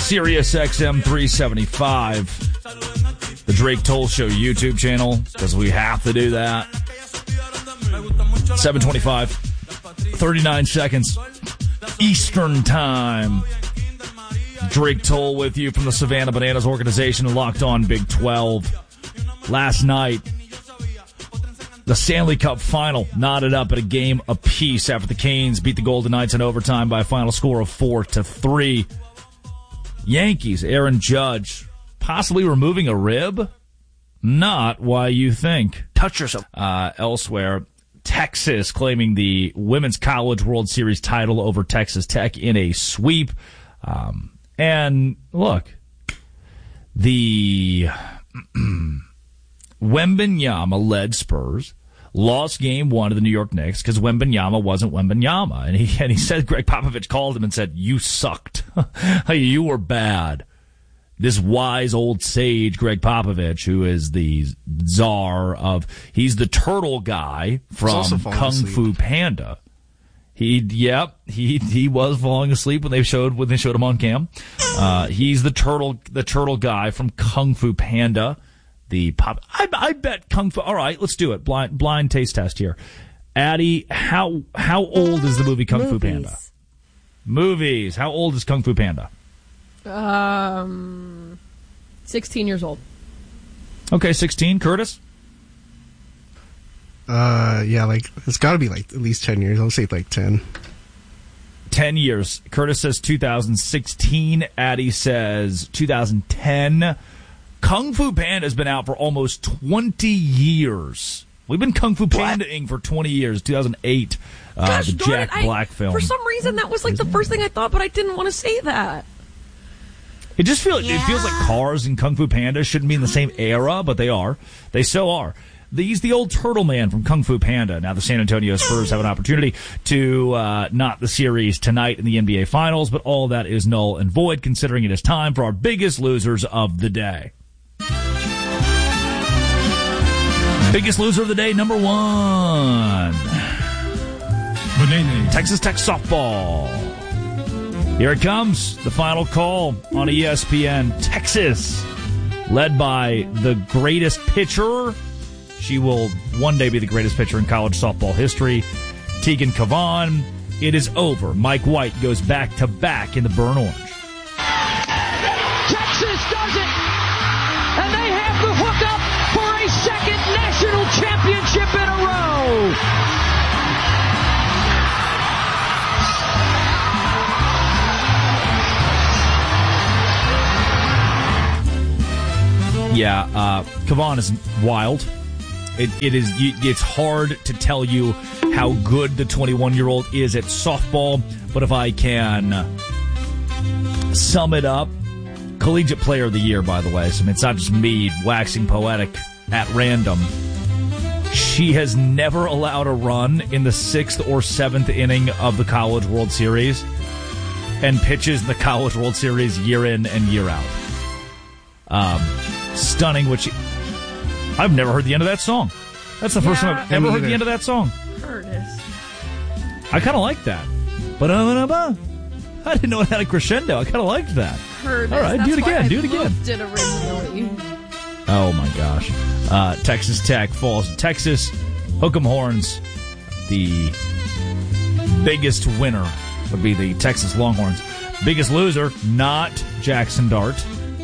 Sirius XM 375. The Drake Toll Show YouTube channel, because we have to do that. 7:25. 39 seconds. Eastern Time. Drake Toll with you from the Savannah Bananas organization and Locked On Big 12. Last night, the Stanley Cup final knotted up at a game apiece after the Canes beat the Golden Knights in overtime by a final score of 4-3. Yankees, Aaron Judge, possibly removing a rib? Not why you think. Touch yourself. Elsewhere, Texas claiming the Women's College World Series title over Texas Tech in a sweep. And look, the Wembanyama-led Spurs lost game one to the New York Knicks because Wembanyama wasn't Wembanyama. And he said, Greg Popovich called him and said, you sucked. You were bad. This wise old sage, Greg Popovich, who is the czar he's the turtle guy from Kung Fu Panda. He was falling asleep when they showed him on cam. He's the turtle guy from Kung Fu Panda. I bet Kung Fu. All right, let's do it. Blind taste test here. Addie, how old is the movie Kung Fu Panda? Movies. How old is Kung Fu Panda? 16 years old. Okay, 16. Curtis? It's got to be at least 10 years. I'll say 10. 10 years. Curtis says 2016. Addie says 2010. Kung Fu Panda has been out for almost 20 years. We've been Kung Fu Panda-ing for 20 years. 2008, the Jack Black film. For some reason, that was the first thing I thought, but I didn't want to say that. It just feels like Cars and Kung Fu Panda shouldn't be in the same era, but they are. They so are. He's the old turtle man from Kung Fu Panda. Now the San Antonio Spurs have an opportunity to knot the series tonight in the NBA Finals, but all that is null and void considering it is time for our biggest losers of the day. Biggest loser of the day, number one. Texas Tech softball. Here it comes, the final call on ESPN. Texas, led by the greatest pitcher. She will one day be the greatest pitcher in college softball history, Tegan Cavan. It is over. Mike White goes back-to-back in the burnt orange. Texas does it! And they have the hookup for a second national championship in a row! Yeah, Cavan is wild. It's hard to tell you how good the 21-year-old is at softball, but if I can sum it up, collegiate player of the year, by the way, so it's not just me waxing poetic at random. She has never allowed a run in the 6th or 7th inning of the College World Series and pitches the College World Series year in and year out. Stunning, which I've never heard the end of that song. That's the first time I've ever heard the end of that song. Curtis. I kind of like that. But I didn't know it had a crescendo. I kind of liked that. Curtis. All right, do it again. Do it again. Did originally. Oh my gosh. Texas Tech falls to Texas. Hook'em Horns. The biggest winner would be the Texas Longhorns. Biggest loser, not Jackson Dart.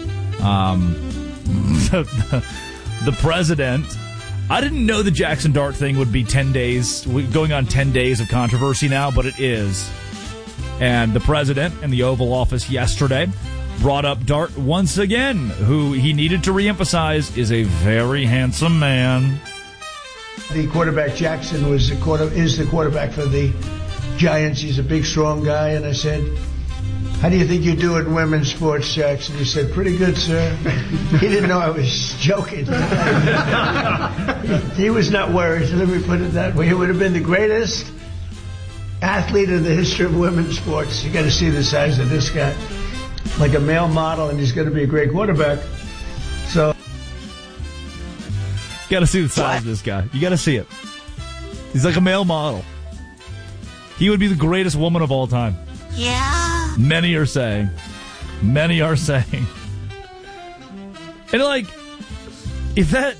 The president. I didn't know the Jackson Dart thing would be 10 days, going on 10 days of controversy now, but it is. And the president in the Oval Office yesterday brought up Dart once again, who he needed to reemphasize is a very handsome man. The quarterback, Jackson, is the quarterback for the Giants. He's a big, strong guy. And I said, how do you think you do in women's sports, Jackson? He said, pretty good, sir. He didn't know I was joking. He was not worried, let me put it that way. He would have been the greatest athlete in the history of women's sports. You got to see the size of this guy. Like a male model, and he's going to be a great quarterback. So, got to see the size of this guy. You got to see it. He's like a male model. He would be the greatest woman of all time. Yeah. Many are saying. Many are saying. And like, if that,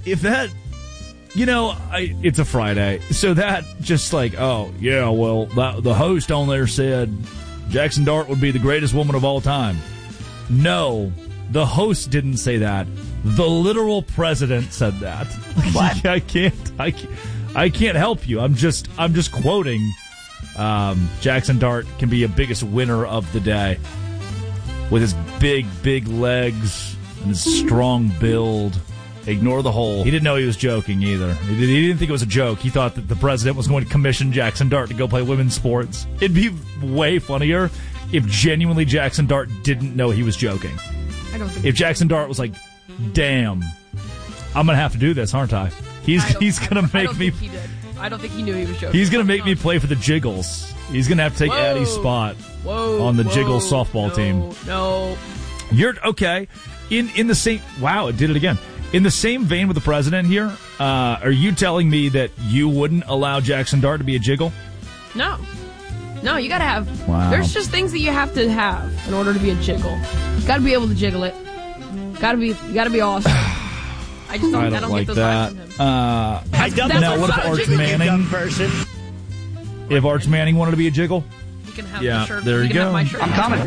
it's a Friday, so that just like, oh yeah, well, the host on there said Jackson Dart would be the greatest woman of all time. No, the host didn't say that. The literal president said that. What? I can't help you. I'm just quoting. Jackson Dart can be a biggest winner of the day with his big legs and his strong build. Ignore the hole. He didn't know he was joking either. He didn't think it was a joke. He thought that the president was going to commission Jackson Dart to go play women's sports. It'd be way funnier if genuinely Jackson Dart didn't know he was joking. I don't think if Jackson Dart was like, damn, I'm going to have to do this, aren't I? He's going to make me... He did. I don't think he knew he was joking. He's going to make me play for the Jiggles. He's going to have to take Addie's spot on the Jiggles softball team. No. You're okay. In the same... Wow, it did it again. In the same vein with the president here, are you telling me that you wouldn't allow Jackson Dart to be a Jiggle? No, you gotta have... Wow. There's just things that you have to have in order to be a Jiggle. Gotta be able to jiggle it. Gotta be awesome. I don't like get those that. vibes from him. Now, what if Arch Manning... If Arch Manning wanted to be a Jiggle? You can have yeah, the shirt. there you go. Have my shirt. I'm coming.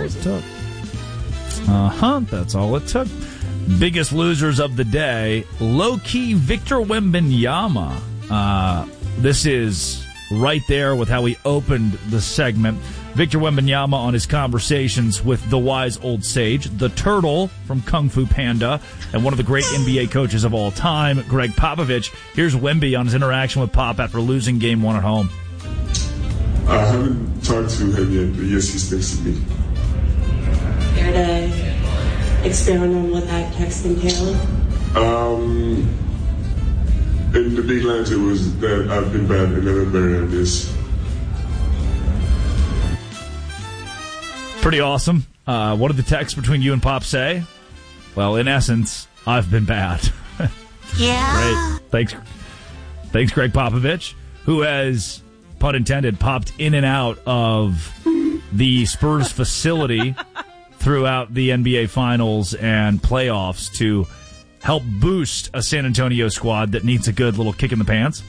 That's all it took. Biggest losers of the day, low-key Victor Wembanyama. This is right there with how we opened the segment. Victor Wembanyama on his conversations with the wise old sage, the turtle from Kung Fu Panda, and one of the great NBA coaches of all time, Greg Popovich. Here's Wemby on his interaction with Pop after losing Game 1 at home. I haven't talked to him yet, but yes, he's texted me. Care to expound on what that text entailed? In the big lines, it was that I've been bad and never better than this. Pretty awesome. What did the text between you and Pop say? Well, in essence, I've been bad. Yeah. Great. Thanks, Greg Popovich, who has, pun intended, popped in and out of the Spurs facility throughout the NBA Finals and playoffs to help boost a San Antonio squad that needs a good little kick in the pants.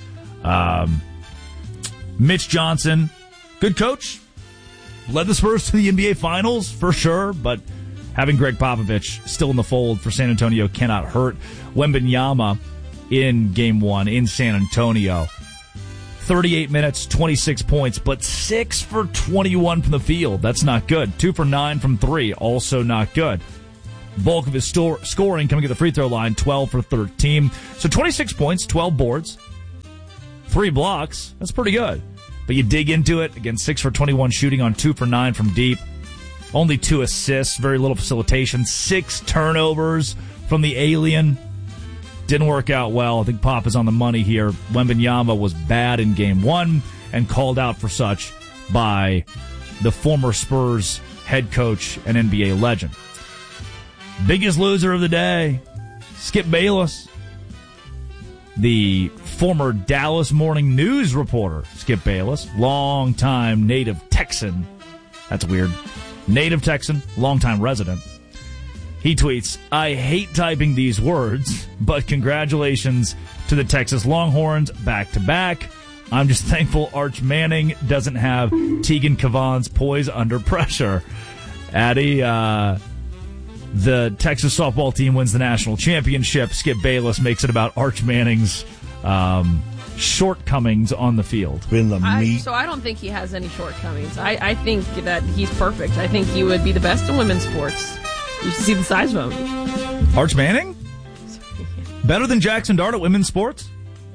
Mitch Johnson, good coach, led the Spurs to the NBA Finals for sure, but having Greg Popovich still in the fold for San Antonio cannot hurt. Wembanyama in Game 1 in San Antonio. 38 minutes, 26 points, but 6 for 21 from the field. That's not good. 2 for 9 from 3, also not good. Bulk of his scoring coming at the free throw line, 12 for 13. So 26 points, 12 boards, 3 blocks. That's pretty good. But you dig into it, again, 6 for 21 shooting on 2 for 9 from deep. Only 2 assists, very little facilitation, 6 turnovers from the alien. Didn't work out well. I think Pop is on the money here. Wembanyama was bad in Game 1 and called out for such by the former Spurs head coach and NBA legend. Biggest loser of the day, Skip Bayless. The former Dallas Morning News reporter, Skip Bayless, longtime native Texan. That's weird. Native Texan, longtime resident. He tweets, I hate typing these words, but congratulations to the Texas Longhorns back-to-back. I'm just thankful Arch Manning doesn't have Tegan Cavan's poise under pressure. Addie, the Texas softball team wins the national championship. Skip Bayless makes it about Arch Manning's shortcomings on the field. So I don't think he has any shortcomings. I think that he's perfect. I think he would be the best in women's sports. You should see the size of him. Arch Manning? Better than Jackson Dart at women's sports?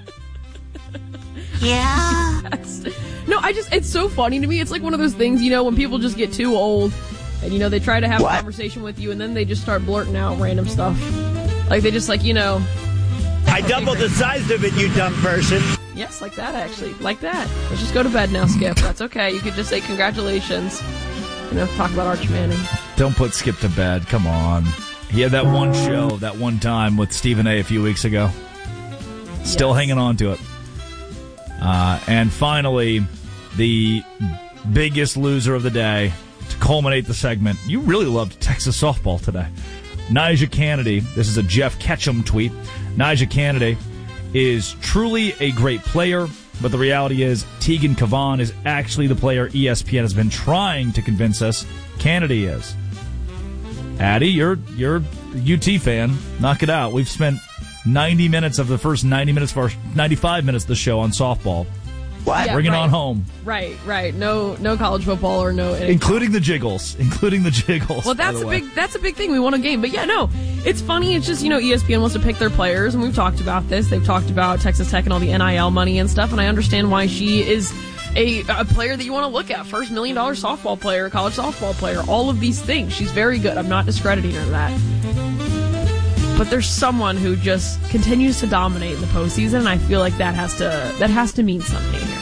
Yeah. Yes. No, it's so funny to me. It's like one of those things, when people just get too old and, they try to have a conversation with you and then they just start blurting out random stuff. Like, they just I doubled the size of it, you dumb person. Yes, like that, actually. Like that. Let's just go to bed now, Skip. That's okay. You could just say congratulations. Talk about Arch Manning. Don't put Skip to bed. Come on. He had that one show, that one time with Stephen A. few weeks ago. Still hanging on to it. And finally, the biggest loser of the day, to culminate the segment, you really loved Texas softball today. Nyjah Kennedy, this is a Jeff Ketchum tweet. Nyjah Kennedy is truly a great player, but the reality is Tegan Cavan is actually the player ESPN has been trying to convince us Kennedy is. Addie, you're a UT fan. Knock it out. We've spent 90 minutes of the first 90 minutes of our 95 minutes of the show on softball. What? Yeah, Bring it on home. Right. No college football or no anything. Including the jiggles. Well, that's a big thing. We won a game. But yeah, no. It's funny. It's just, ESPN wants to pick their players, and we've talked about this. They've talked about Texas Tech and all the NIL money and stuff, and I understand why she is a player that you want to look at. First $1 million softball player, college softball player, all of these things. She's very good. I'm not discrediting her that. But there's someone who just continues to dominate in the postseason, and I feel like that has to mean something here.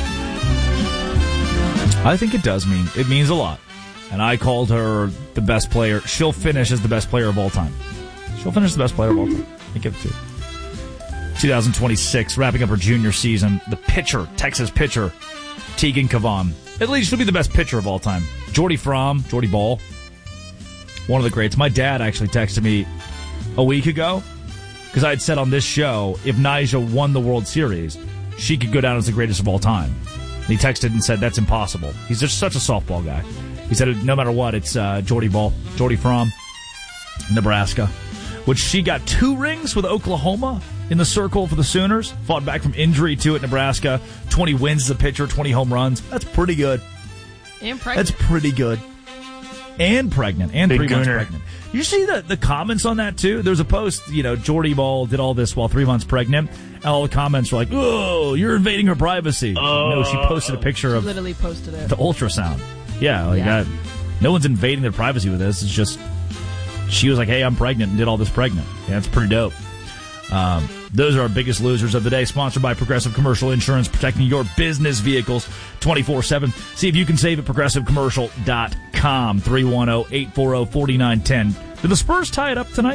I think it does mean. It means a lot. And I called her the best player. She'll finish as the best player of all time. She'll finish the best player of all time. I give it to you. 2026, wrapping up her junior season. The pitcher, Texas pitcher, Tegan Cavan. At least she'll be the best pitcher of all time. Jordy Ball, one of the greats. My dad actually texted me a week ago because I had said on this show, if Nyjah won the World Series, she could go down as the greatest of all time. And he texted and said, that's impossible. He's just such a softball guy. He said, no matter what, it's Jordy from Nebraska, which she got 2 rings with Oklahoma in the circle for the Sooners. Fought back from injury too at Nebraska. 20 wins as a pitcher, 20 home runs. That's pretty good. And pregnant. That's pretty good. And pregnant. And Big 3 months gooner. pregnant. You see the comments on that too? There was a post, Jordy Ball did all this while 3 months pregnant. And all the comments were like, oh, you're invading her privacy. No, she posted a picture of Literally posted it. the ultrasound. Yeah, no one's invading their privacy with this. It's just, she was like, hey, I'm pregnant, and did all this pregnant. Yeah, that's pretty dope. Those are our biggest losers of the day. Sponsored by Progressive Commercial Insurance, protecting your business vehicles 24/7. See if you can save at progressivecommercial.com. 310-840-4910. Did the Spurs tie it up tonight?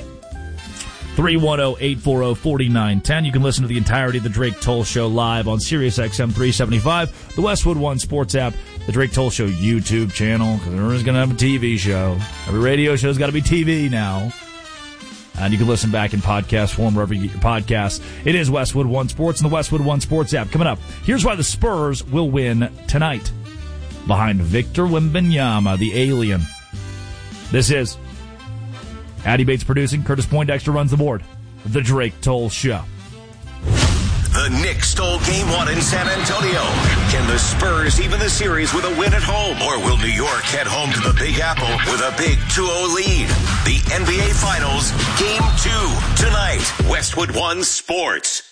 310-840-4910. You can listen to the entirety of the Drake Toll Show live on SiriusXM 375, the Westwood One Sports app, the Drake Toll Show YouTube channel, because everyone's going to have a TV show. Every radio show's got to be TV now. And you can listen back in podcast form wherever you get your podcasts. It is Westwood One Sports and the Westwood One Sports app. Coming up, here's why the Spurs will win tonight. Behind Victor Wembanyama, the alien. This is Addie Bates producing. Curtis Poindexter runs the board. The Drake Toll Show. The Knicks stole Game 1 in San Antonio. Can the Spurs even the series with a win at home? Or will New York head home to the Big Apple with a big 2-0 lead? The NBA Finals, Game 2, tonight. Westwood One Sports.